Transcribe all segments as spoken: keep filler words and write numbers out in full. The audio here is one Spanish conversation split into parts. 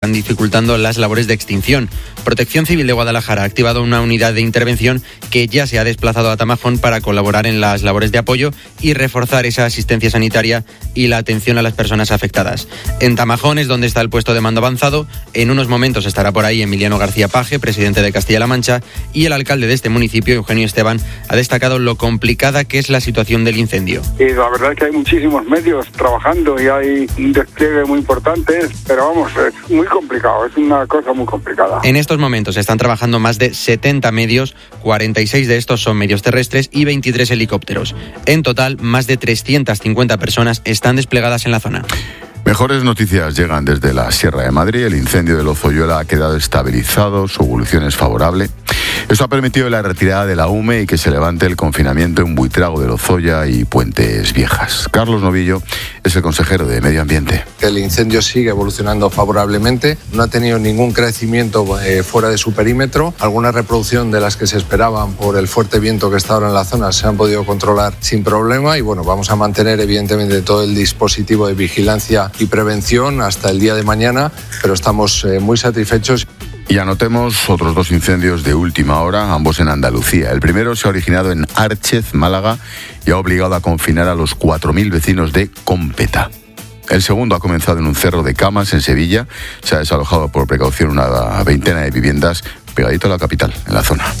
están dificultando las labores de extinción. Protección Civil de Guadalajara ha activado una unidad de intervención que ya se ha desplazado a Tamajón para colaborar en las labores de apoyo y reforzar esa asistencia sanitaria y la atención a las personas afectadas. En Tamajón es donde está el puesto de mando avanzado. En unos momentos estará por ahí Emiliano García Paje, presidente de Castilla-La Mancha, y el alcalde de este municipio, Eugenio Esteban, ha destacado lo complicada que es la situación del incendio. Y la verdad es que hay muchísimos medios trabajando y hay un despliegue muy importante, pero vamos, es muy complicado, es una cosa muy complicada. En estos momentos están trabajando más de setenta medios, cuarenta y seis de estos son medios terrestres y veintitrés helicópteros. En total, más de trescientas cincuenta personas están desplegadas en la zona. Mejores noticias llegan desde la Sierra de Madrid. El incendio de Lozoyola ha quedado estabilizado, su evolución es favorable. Esto ha permitido la retirada de la U M E y que se levante el confinamiento en Buitrago de Lozoya y Puentes Viejas. Carlos Novillo es el consejero de Medio Ambiente. El incendio sigue evolucionando favorablemente, no ha tenido ningún crecimiento eh, fuera de su perímetro. Alguna reproducción de las que se esperaban por el fuerte viento que está ahora en la zona se han podido controlar sin problema y bueno, vamos a mantener evidentemente todo el dispositivo de vigilancia y prevención hasta el día de mañana, pero estamos eh, muy satisfechos. Y anotemos otros dos incendios de última hora, ambos en Andalucía. El primero se ha originado en Árchez, Málaga, y ha obligado a confinar a los cuatro mil vecinos de Cómpeta. El segundo ha comenzado en un cerro de Camas, en Sevilla. Se ha desalojado por precaución una veintena de viviendas pegadito a la capital, en la zona.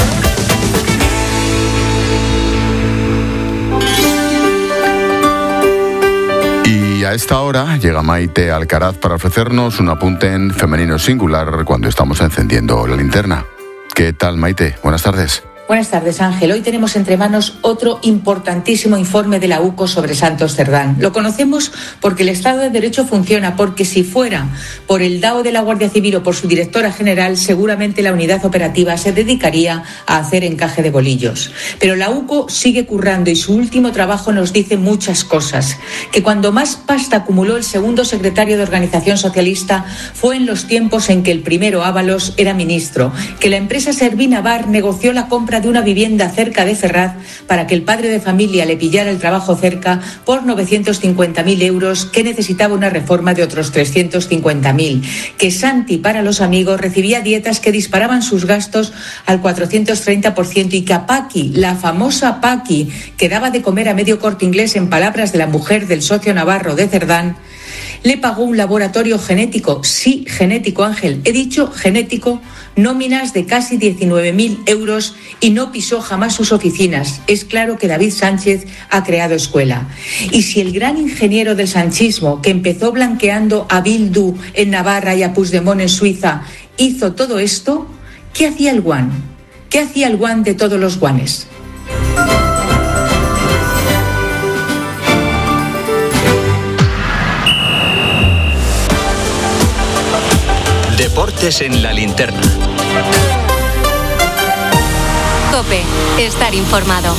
Y a esta hora llega Maite Alcaraz para ofrecernos un apunte en femenino singular cuando estamos encendiendo la linterna. ¿Qué tal, Maite? Buenas tardes. Buenas tardes, Ángel. Hoy tenemos entre manos otro importantísimo informe de la U C O sobre Santos Cerdán. Lo conocemos porque el Estado de Derecho funciona, porque si fuera por el D A O de la Guardia Civil o por su directora general, seguramente la unidad operativa se dedicaría a hacer encaje de bolillos. Pero la U C O sigue currando y su último trabajo nos dice muchas cosas. Que cuando más pasta acumuló el segundo secretario de Organización Socialista fue en los tiempos en que el primero, Ábalos, era ministro. Que la empresa Servina Bar negoció la compra de una vivienda cerca de Ferraz para que el padre de familia le pillara el trabajo cerca por novecientos cincuenta mil euros, que necesitaba una reforma de otros trescientos cincuenta mil. Que Santi, para los amigos, recibía dietas que disparaban sus gastos al cuatrocientos treinta por ciento y que a Paqui, la famosa Paqui, que daba de comer a medio Corte Inglés, en palabras de la mujer del socio navarro de Cerdán, le pagó un laboratorio genético, sí, genético, Ángel, he dicho genético, nóminas de casi diecinueve mil euros y no pisó jamás sus oficinas. Es claro que David Sánchez ha creado escuela. Y si el gran ingeniero del sanchismo, que empezó blanqueando a Bildu en Navarra y a Puigdemont en Suiza, hizo todo esto, ¿qué hacía el guan? ¿Qué hacía el guan de todos los guanes? Deportes en la linterna. COPE, estar informado.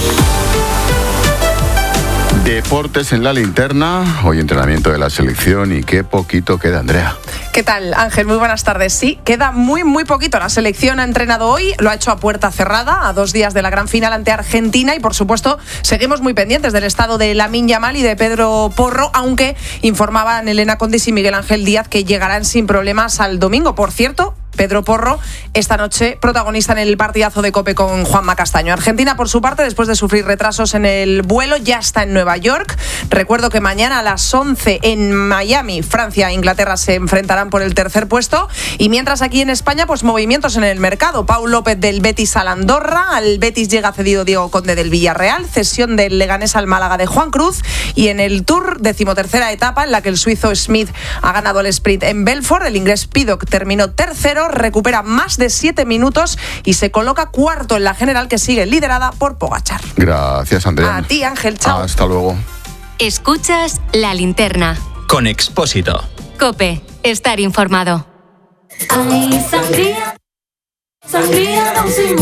Deportes en la linterna, hoy entrenamiento de la selección y qué poquito queda, Andrea. ¿Qué tal, Ángel? Muy buenas tardes. Sí, queda muy, muy poquito. La selección ha entrenado hoy, lo ha hecho a puerta cerrada, a dos días de la gran final ante Argentina y, por supuesto, seguimos muy pendientes del estado de Lamine Yamal y de Pedro Porro, aunque informaban Elena Condis y Miguel Ángel Díaz que llegarán sin problemas al domingo. Por cierto, Pedro Porro, esta noche protagonista en el partidazo de COPE con Juanma Castaño. Argentina, por su parte, después de sufrir retrasos en el vuelo, ya está en Nueva York. Recuerdo que mañana a las once en Miami, Francia e Inglaterra se enfrentarán por el tercer puesto. Y mientras aquí en España, pues movimientos en el mercado. Pau López del Betis al Andorra, al Betis llega cedido Diego Conde del Villarreal, cesión del Leganés al Málaga de Juan Cruz. Y en el Tour, decimotercera etapa en la que el suizo Smith ha ganado el sprint en Belfort, el inglés Pidcock terminó tercero, recupera más de siete minutos y se coloca cuarto en la general, que sigue liderada por Pogačar. Gracias, Andrea. A ti, Ángel, chao. Hasta luego. Escuchas La Linterna. Con Expósito. COPE, estar informado. Ay, sangría, sangría, don Simón.